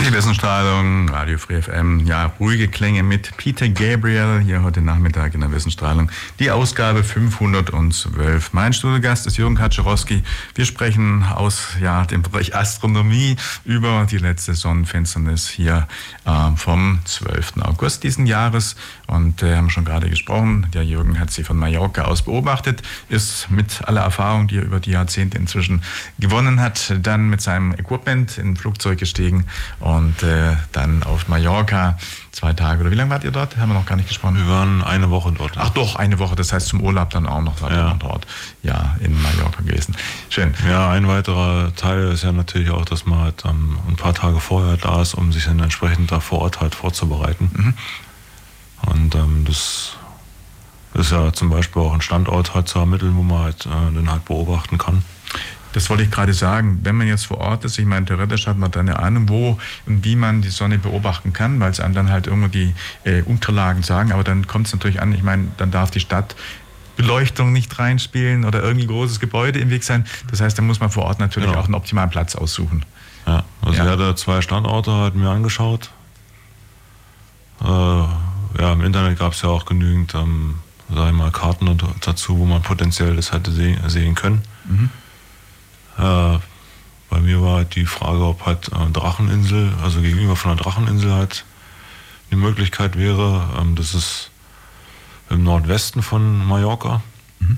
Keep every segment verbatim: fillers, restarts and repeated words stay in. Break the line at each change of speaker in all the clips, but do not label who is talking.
Wissenstrahlung, Radio Free F M, ja, ruhige Klänge mit Peter Gabriel, hier heute Nachmittag in der Wissenstrahlung, die Ausgabe fünfhundertzwölf. Mein Studiogast ist Jürgen Kaczorowski. Wir sprechen aus ja, dem Bereich Astronomie über die letzte Sonnenfinsternis hier äh, vom zwölften August diesen Jahres. Und wir äh, haben schon gerade gesprochen, der Jürgen hat sie von Mallorca aus beobachtet, ist mit aller Erfahrung, die er über die Jahrzehnte inzwischen gewonnen hat, dann mit seinem Equipment in ein Flugzeug gestiegen und äh, dann auf Mallorca zwei Tage. Oder wie lange wart ihr dort? Haben wir noch gar nicht gesprochen.
Wir waren eine Woche dort.
Ach doch, eine Woche. Das heißt zum Urlaub dann auch noch, war ja. noch dort. Ja, in Mallorca gewesen. Schön.
Ja, ein weiterer Teil ist ja natürlich auch, dass man halt ähm, ein paar Tage vorher da ist, um sich dann entsprechend da vor Ort halt vorzubereiten. Mhm. Und ähm, das ist ja zum Beispiel auch ein Standort halt zu ermitteln, wo man halt äh, den halt beobachten kann.
Das wollte ich gerade sagen. Wenn man jetzt vor Ort ist, ich meine, theoretisch hat man da eine Ahnung, wo und wie man die Sonne beobachten kann, weil es einem dann halt irgendwo die äh, Unterlagen sagen. Aber dann kommt es natürlich an, ich meine, dann darf die Stadt Beleuchtung nicht reinspielen oder irgendwie großes Gebäude im Weg sein. Das heißt, da muss man vor Ort natürlich genau. auch einen optimalen Platz aussuchen.
Ja, also ja. ich hatte zwei Standorte halt mir angeschaut. Äh, ja, im Internet gab es ja auch genügend, ähm, sag ich mal, Karten dazu, wo man potenziell das hätte se- sehen können. Mhm. Äh, bei mir war halt die Frage, ob halt äh, Dracheninsel, also gegenüber von der Dracheninsel halt die Möglichkeit wäre. Ähm, das ist im Nordwesten von Mallorca. Mhm.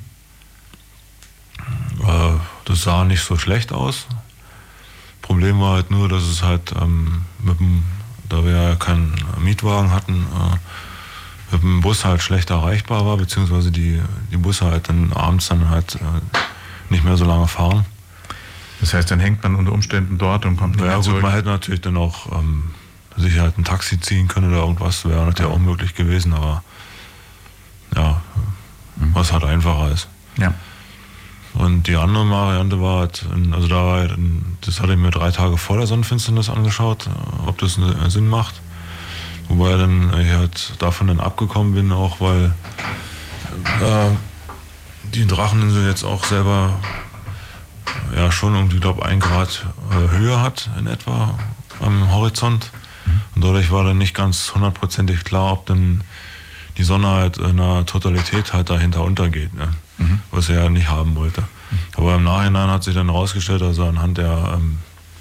Äh, das sah nicht so schlecht aus. Problem war halt nur, dass es halt ähm, mit dem, da wir ja keinen Mietwagen hatten, äh, mit dem Bus halt schlecht erreichbar war, beziehungsweise die, die Busse halt dann abends dann halt äh, nicht mehr so lange fahren.
Das heißt, dann hängt man unter Umständen dort und kommt nicht
ja,
mehr zurück.
Gut, man hätte natürlich dann auch ähm, sich halt ein Taxi ziehen können oder irgendwas, wäre natürlich ja. auch möglich gewesen, aber ja, mhm. was halt einfacher ist.
Ja.
Und die andere Variante war halt, also da war halt, das hatte ich mir drei Tage vor der Sonnenfinsternis angeschaut, ob das Sinn macht. Wobei dann ich halt davon dann abgekommen bin, auch weil äh, die Dracheninsel jetzt auch selber ja schon irgendwie, glaube ein Grad äh, Höhe hat in etwa am Horizont. Mhm. Und dadurch war dann nicht ganz hundertprozentig klar, ob dann die Sonne halt in der Totalität halt dahinter untergeht, ne? Mhm. Was er ja nicht haben wollte. Mhm. Aber im Nachhinein hat sich dann herausgestellt, also anhand der ähm,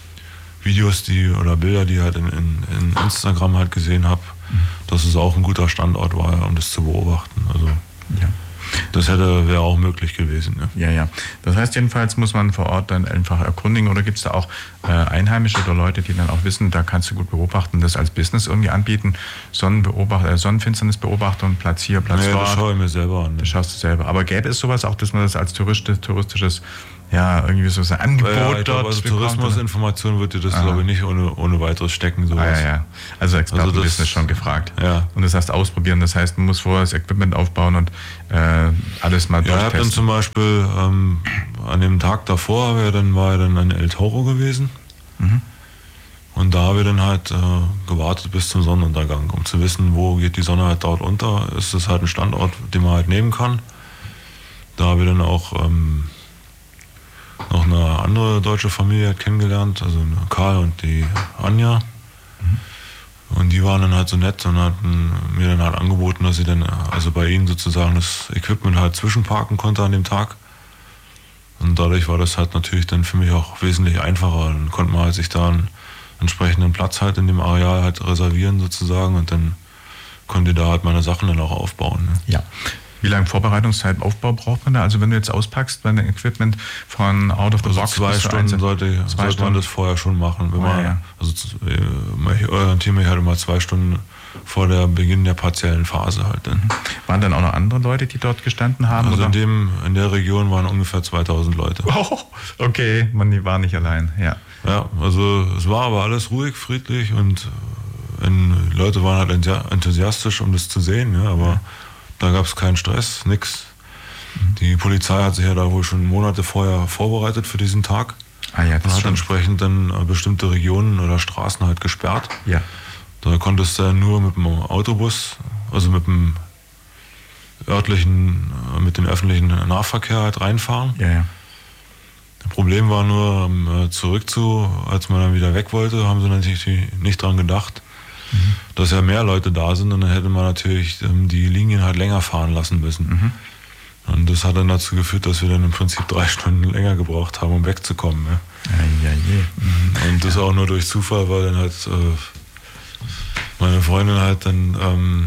Videos die oder Bilder, die ich halt in, in, in Instagram halt gesehen habe, mhm. dass es auch ein guter Standort war, um das zu beobachten. Also ja. Das hätte, wäre auch möglich gewesen. Ne?
Ja, ja. Das heißt jedenfalls, muss man vor Ort dann einfach erkundigen, oder gibt es da auch äh, Einheimische oder Leute, die dann auch wissen, da kannst du gut beobachten, das als Business irgendwie anbieten, Sonnenbeobacht- äh, Sonnenfinsternisbeobachtung, Platz hier, Platz
nee,
dort.
Das schaue ich mir selber an. Ne?
Das schaust du selber. Aber gäbe es sowas auch, dass man das als Tourist, touristisches ja, irgendwie so ein Angebot
ja, ja,
dort
also Tourismusinformation wird dir das, glaube ich, nicht ohne, ohne weiteres stecken. Sowas.
Ah, ja, ja. Also Expertenwissen ist schon gefragt. Ja. Und das heißt ausprobieren, das heißt, man muss vorher das Equipment aufbauen und äh, alles mal
ja, durchtesten. Ja, ich habe dann zum Beispiel ähm, an dem Tag davor, wir dann, war ich dann in El Toro gewesen. Mhm. Und da haben wir dann halt äh, gewartet bis zum Sonnenuntergang, um zu wissen, wo geht die Sonne halt dort unter. Ist das halt ein Standort, den man halt nehmen kann. Da haben wir dann auch ähm, noch eine andere deutsche Familie kennengelernt, also Karl und die Anja. Mhm. Und die waren dann halt so nett und hatten mir dann halt angeboten, dass sie dann also bei ihnen sozusagen das Equipment halt zwischenparken konnte an dem Tag. Und dadurch war das halt natürlich dann für mich auch wesentlich einfacher. Dann konnte man halt sich da einen entsprechenden Platz halt in dem Areal halt reservieren sozusagen und dann konnte ich da halt meine Sachen dann auch aufbauen. Ne?
Ja. Wie lange Vorbereitungszeit, Aufbau braucht man da? Also wenn du jetzt auspackst, dein Equipment von out of the
also
box...
zwei Stunden sollte,
zwei
sollte
Stunden.
man das vorher schon machen. Wenn
oh,
man,
ja.
Also ich orientiere mich halt immer zwei Stunden vor der Beginn der partiellen Phase halt. Dann.
Waren dann auch noch andere Leute, die dort gestanden haben?
Also
oder?
In, dem, in der Region waren ungefähr zweitausend Leute.
Oh, okay, man war nicht allein, ja.
Ja, also es war aber alles ruhig, friedlich und die Leute waren halt enthusiastisch, um das zu sehen, ja, aber... Ja. Da gab es keinen Stress, nix. Mhm. Die Polizei hat sich ja da wohl schon Monate vorher vorbereitet für diesen Tag.
Ah ja, das
und hat
schon.
entsprechend dann bestimmte Regionen oder Straßen halt gesperrt.
Ja.
Da konntest du nur mit dem Autobus, also mit dem örtlichen, mit dem öffentlichen Nahverkehr halt reinfahren.
Ja, ja.
Das Problem war nur, um, zurück zu, als man dann wieder weg wollte, haben sie natürlich nicht dran gedacht, mhm. dass ja mehr Leute da sind und dann hätte man natürlich ähm, die Linien halt länger fahren lassen müssen. Mhm. Und das hat dann dazu geführt, dass wir dann im Prinzip drei Stunden länger gebraucht haben, um wegzukommen. Ja.
Ja, ja, ja.
Und das auch nur durch Zufall, weil dann halt äh, meine Freundin halt dann, ähm,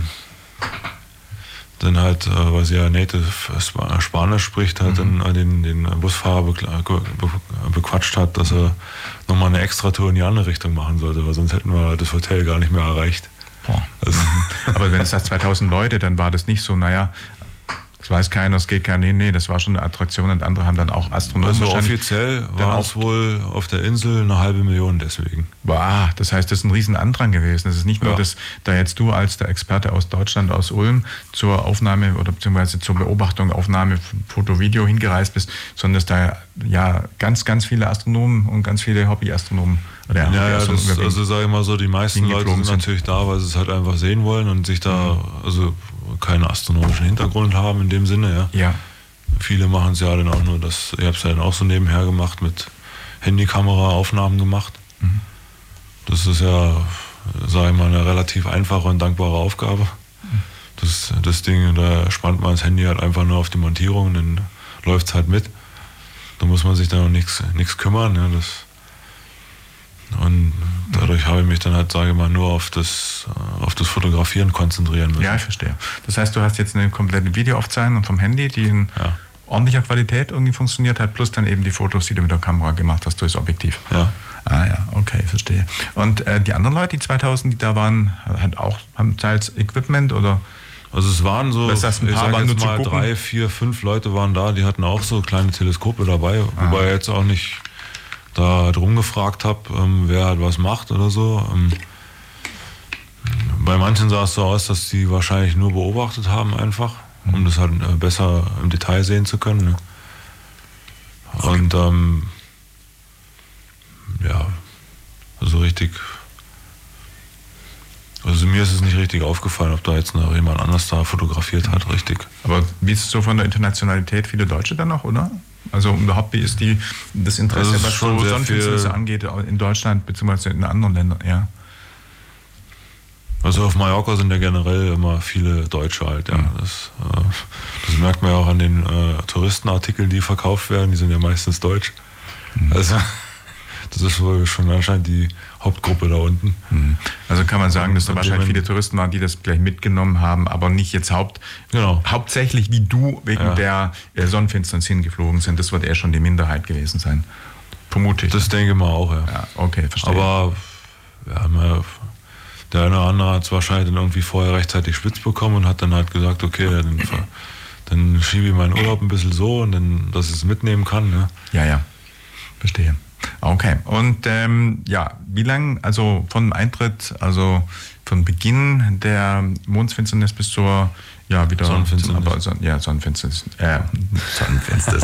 dann halt, äh, weil sie ja native Spanisch spricht, halt mhm. dann den, den Busfahrer bequatscht hat, dass er nochmal eine Extra-Tour in die andere Richtung machen sollte, weil sonst hätten wir das Hotel gar nicht mehr erreicht.
Boah. Also, aber wenn es das zweitausend Leute, dann war das nicht so, naja, das weiß keiner, es geht keiner. Nee, nee, das war schon eine Attraktion und andere haben dann auch Astronomen.
Also offiziell war es wohl auf der Insel eine halbe Million deswegen.
Boah, das heißt, das ist ein riesen Andrang gewesen. Das ist nicht nur, ja. dass da jetzt du als der Experte aus Deutschland, aus Ulm, zur Aufnahme oder beziehungsweise zur Beobachtung, Aufnahme, Foto, Video hingereist bist, sondern dass da ja ganz, ganz viele Astronomen und ganz viele Hobbyastronomen
oder ja, ja, das, also sage ich mal so, die meisten Leute sind, sind natürlich da, weil sie es halt einfach sehen wollen und sich da, also keinen astronomischen Hintergrund haben in dem Sinne, ja.
ja.
Viele machen es ja dann auch nur, das, ich habe es ja dann auch so nebenher gemacht, mit Handykamera Aufnahmen gemacht. Mhm. Das ist ja, sage ich mal, eine relativ einfache und dankbare Aufgabe. Mhm. Das, das Ding, da spannt man das Handy halt einfach nur auf die Montierung, dann läuft es halt mit. Da muss man sich dann auch nichts nichts kümmern, ja, das. Und dadurch habe ich mich dann halt, sage ich mal, nur auf das, auf das Fotografieren konzentrieren müssen.
Ja, ich verstehe. Das heißt, du hast jetzt eine komplette Videoaufzeichnung vom Handy, die in ja. ordentlicher Qualität irgendwie funktioniert hat, plus dann eben die Fotos, die du mit der Kamera gemacht hast durchs Objektiv.
Ja.
Ah ja, okay, verstehe. Und äh, die anderen Leute, die zweitausend, die da waren, halt auch, haben teils Equipment oder?
Also es waren so,
ich sag
jetzt mal drei, vier, fünf Leute waren da, die hatten auch so kleine Teleskope dabei, ah. wobei jetzt auch nicht da drum gefragt habe, ähm, wer halt was macht oder so. Ähm, bei manchen sah es so aus, dass die wahrscheinlich nur beobachtet haben einfach, um mhm. das halt äh, besser im Detail sehen zu können. Ne? Okay. Und ähm, ja, also richtig, also mir ist es nicht richtig aufgefallen, ob da jetzt noch jemand anders da fotografiert hat, richtig.
Aber wie ist es so von der Internationalität, viele Deutsche dann noch, oder? Also überhaupt, wie ist die, das Interesse,
also
was so Sonnenfinsternisse angeht, in Deutschland bzw. in anderen Ländern, ja?
Also auf Mallorca sind ja generell immer viele Deutsche halt, ja. Das, äh, das merkt man ja auch an den äh, Touristenartikeln, die verkauft werden, die sind ja meistens deutsch. Mhm. Also das ist wohl schon anscheinend die Hauptgruppe da unten.
Also kann man sagen, dass da wahrscheinlich viele Touristen waren, die das gleich mitgenommen haben, aber nicht jetzt haupt,
genau.
hauptsächlich wie du wegen ja. der äh, Sonnenfinsternis hingeflogen sind. Das wird eher schon die Minderheit gewesen sein. Vermute ich.
Das denke ich mal auch, ja.
ja okay, verstehe.
Aber ja, man, der eine oder andere hat es wahrscheinlich dann irgendwie vorher rechtzeitig spitz bekommen und hat dann halt gesagt, okay, dann, dann schiebe ich meinen Urlaub ein bisschen so und dann, dass ich es mitnehmen kann. Ne?
Ja, ja, verstehe. Okay, und ähm, ja, wie lange, also von Eintritt, also von Beginn der Mondfinsternis bis zur, ja, wieder
Sonnenfinsternis.
Zum, aber, ja, Sonnenfinsternis, äh, Sonnenfinsternis.